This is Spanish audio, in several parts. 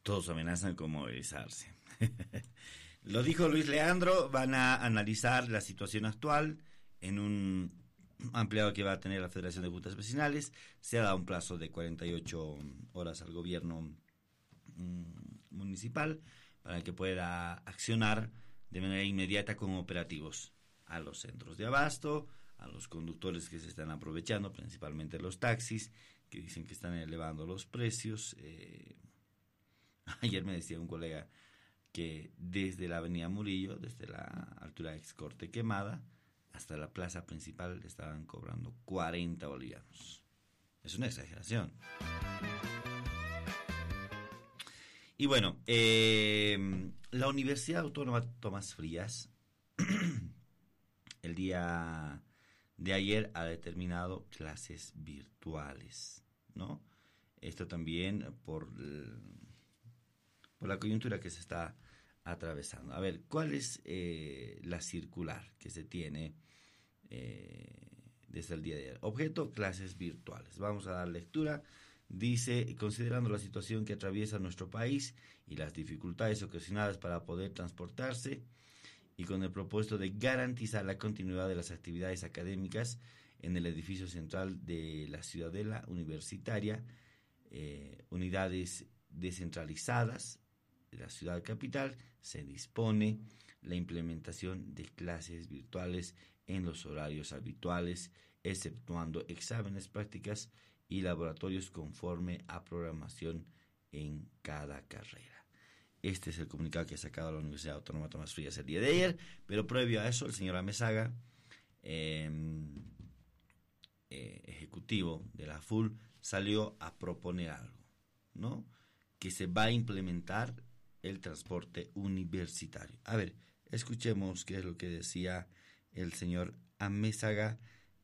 Todos amenazan con movilizarse. Lo dijo Luis Leandro, van a analizar la situación actual en un ampliado que va a tener la Federación de Juntas Vecinales. Se ha dado un plazo de 48 horas al gobierno municipal para que pueda accionar de manera inmediata con operativos a los centros de abasto, a los conductores que se están aprovechando, principalmente los taxis, que dicen que están elevando los precios. Ayer me decía un colega que desde la avenida Murillo, desde la altura de Excorte Quemada, hasta la plaza principal le estaban cobrando 40 bolivianos. Es una exageración. Y bueno, la Universidad Autónoma Tomás Frías el día de ayer ha determinado clases virtuales, ¿no? Esto también por la coyuntura que se está atravesando. A ver, ¿cuál es la circular que se tiene desde el día de ayer? Objeto, clases virtuales. Vamos a dar lectura. Dice, considerando la situación que atraviesa nuestro país y las dificultades ocasionadas para poder transportarse, y con el propósito de garantizar la continuidad de las actividades académicas en el edificio central de la Ciudadela Universitaria, unidades descentralizadas de la ciudad capital, se dispone la implementación de clases virtuales en los horarios habituales, exceptuando exámenes, prácticas y laboratorios conforme a programación en cada carrera. Este es el comunicado que ha sacado la Universidad Autónoma Tomás Frías el día de ayer, pero previo a eso el señor Amezaga, ejecutivo de la FUL, salió a proponer algo, ¿no? Que se va a implementar el transporte universitario. A ver, escuchemos qué es lo que decía el señor Amezaga,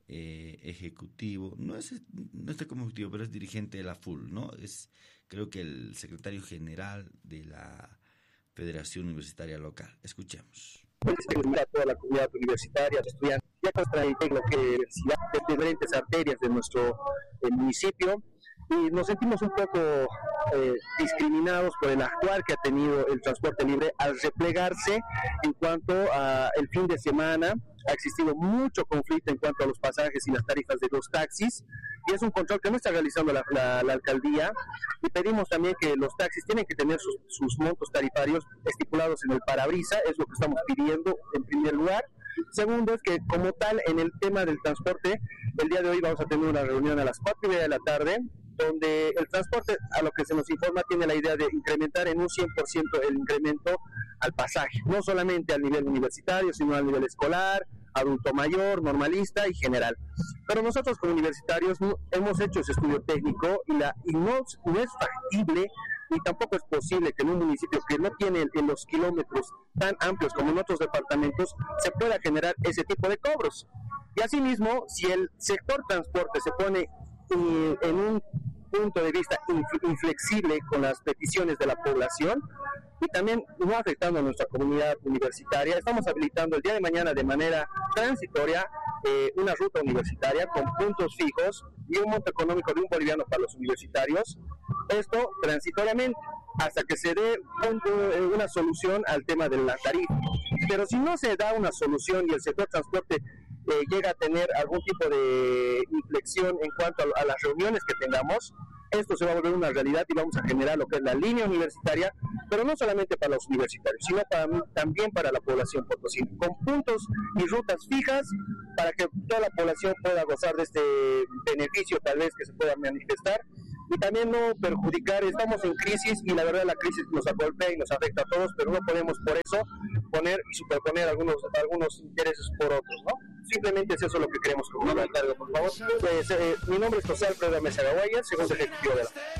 ejecutivo, no está como ejecutivo, pero es dirigente de la FUL, ¿no? Es, creo que el secretario general de la Federación Universitaria Local. Escuchemos. A toda la comunidad universitaria, estudiantes, ya contra lo que universidad de diferentes arterias de nuestro municipio, y nos sentimos un poco discriminados por el actuar que ha tenido el transporte libre al replegarse en cuanto a el fin de semana. Ha existido mucho conflicto en cuanto a los pasajes y las tarifas de los taxis, y es un control que no está realizando la alcaldía, y pedimos también que los taxis tienen que tener sus montos tarifarios estipulados en el parabrisa. Es lo que estamos pidiendo en primer lugar. Segundo es que, como tal, en el tema del transporte, el día de hoy vamos a tener una reunión a las 4:30 de la tarde, donde el transporte, a lo que se nos informa, tiene la idea de incrementar en un 100% el incremento al pasaje, no solamente al nivel universitario, sino al nivel escolar, adulto mayor, normalista y general. Pero nosotros como universitarios hemos hecho ese estudio técnico y no es factible ni tampoco es posible que en un municipio que no tiene en los kilómetros tan amplios como en otros departamentos se pueda generar ese tipo de cobros. Y asimismo, si el sector transporte se pone en un punto de vista inflexible con las peticiones de la población y también no afectando a nuestra comunidad universitaria, estamos habilitando el día de mañana de manera transitoria una ruta universitaria con puntos fijos y un monto económico de 1 boliviano para los universitarios, esto transitoriamente hasta que se dé una solución al tema de la tarifa. Pero si no se da una solución y el sector transporte llega a tener algún tipo de inflexión en cuanto a las reuniones que tengamos, esto se va a volver una realidad y vamos a generar lo que es la línea universitaria, pero no solamente para los universitarios, sino también para la población potosina, con puntos y rutas fijas para que toda la población pueda gozar de este beneficio tal vez que se pueda manifestar y también no perjudicar. Estamos en crisis y la verdad la crisis nos golpea y nos afecta a todos, pero no podemos por eso poner y superponer algunos intereses por otros, ¿no? Simplemente es eso lo que queremos comunicar. Por favor, mi nombre es José Alfredo Amezaga Guayas, segundo ejecutivo de la